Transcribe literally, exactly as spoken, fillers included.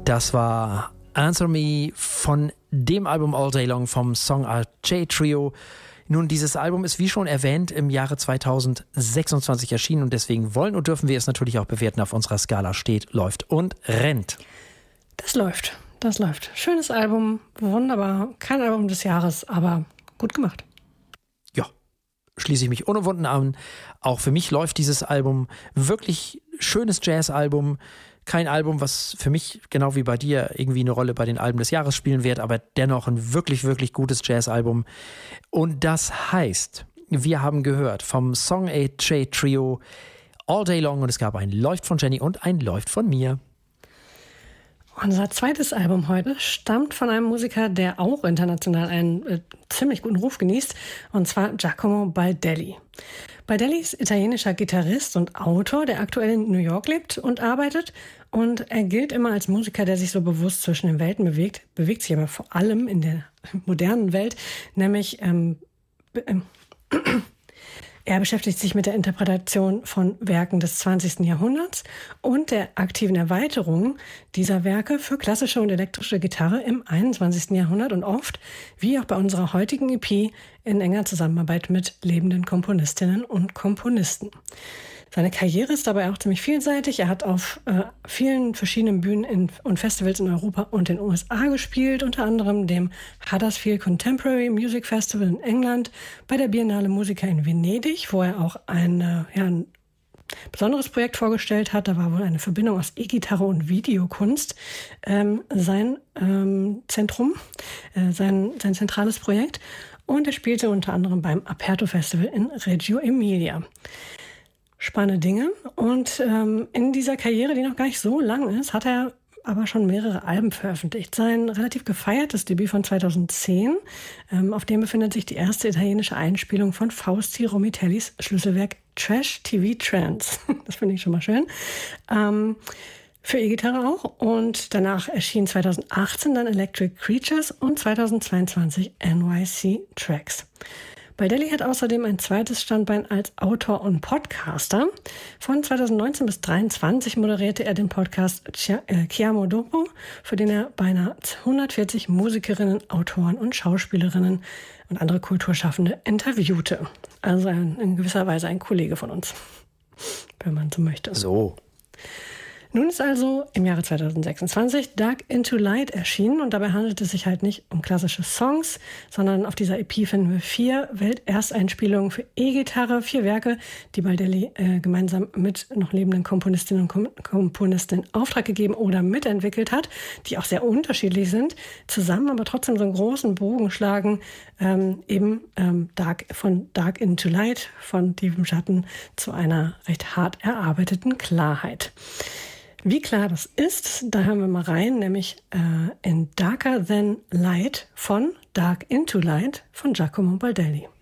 Das war Answer Me von dem Album All Day Long vom Song Arche Trio. Nun, dieses Album ist wie schon erwähnt im Jahre zweitausendsechsundzwanzig erschienen und deswegen wollen und dürfen wir es natürlich auch bewerten auf unserer Skala steht, läuft und rennt. Das läuft, das läuft. Schönes Album, wunderbar. Kein Album des Jahres, aber gut gemacht. Ja, schließe ich mich unumwunden an. Auch für mich läuft dieses Album. Wirklich schönes Jazz-Album. Kein Album, was für mich, genau wie bei dir, irgendwie eine Rolle bei den Alben des Jahres spielen wird, aber dennoch ein wirklich, wirklich gutes Jazz-Album. Und das heißt, wir haben gehört vom Song Arche Trio All Day Long und es gab ein Läuft von Jenny und ein Läuft von mir. Unser zweites Album heute stammt von einem Musiker, der auch international einen äh, ziemlich guten Ruf genießt, und zwar Giacomo Baldelli. Baldelli ist italienischer Gitarrist und Autor, der aktuell in New York lebt und arbeitet. Und er gilt immer als Musiker, der sich so bewusst zwischen den Welten bewegt, bewegt sich aber vor allem in der modernen Welt, nämlich ähm, ähm, er beschäftigt sich mit der Interpretation von Werken des zwanzigsten Jahrhunderts und der aktiven Erweiterung dieser Werke für klassische und elektrische Gitarre im einundzwanzigsten Jahrhundert und oft, wie auch bei unserer heutigen E P, in enger Zusammenarbeit mit lebenden Komponistinnen und Komponisten. Seine Karriere ist dabei auch ziemlich vielseitig. Er hat auf äh, vielen verschiedenen Bühnen in, und Festivals in Europa und den U S A gespielt, unter anderem dem Huddersfield Contemporary Music Festival in England, bei der Biennale Musica in Venedig, wo er auch ein, äh, ja, ein besonderes Projekt vorgestellt hat. Da war wohl eine Verbindung aus E-Gitarre und Videokunst ähm, sein ähm, Zentrum, äh, sein, sein zentrales Projekt. Und er spielte unter anderem beim Aperto Festival in Reggio Emilia. Spannende Dinge. Und ähm, in dieser Karriere, die noch gar nicht so lang ist, hat er aber schon mehrere Alben veröffentlicht. Sein relativ gefeiertes Debüt von zweitausendzehn, ähm, auf dem befindet sich die erste italienische Einspielung von Fausti Romitellis Schlüsselwerk Trash T V Trance. Das finde ich schon mal schön. Ähm, für E-Gitarre auch. Und danach erschien zweitausendachtzehn dann Electric Creatures und zweitausendzweiundzwanzig N Y C Tracks. Baldelli hat außerdem ein zweites Standbein als Autor und Podcaster. Von zweitausendneunzehn bis zweitausenddreiundzwanzig moderierte er den Podcast Chiamo Dopo, für den er beinahe hundertvierzig Musikerinnen, Autoren und Schauspielerinnen und andere Kulturschaffende interviewte. Also ein, in gewisser Weise ein Kollege von uns, wenn man so möchte. So. Nun ist also im Jahre zweitausendsechsundzwanzig Dark into Light erschienen und dabei handelt es sich halt nicht um klassische Songs, sondern auf dieser E P finden wir vier Weltersteinspielungen für E-Gitarre, vier Werke, die Baldelli äh, gemeinsam mit noch lebenden Komponistinnen und Kom- Komponisten in Auftrag gegeben oder mitentwickelt hat, die auch sehr unterschiedlich sind, zusammen aber trotzdem so einen großen Bogen schlagen, ähm, eben ähm, Dark, von Dark into Light, von tiefem Schatten zu einer recht hart erarbeiteten Klarheit. Wie klar das ist, da hören wir mal rein, nämlich äh, in Darker Than Light von Dark into Light von Giacomo Baldelli.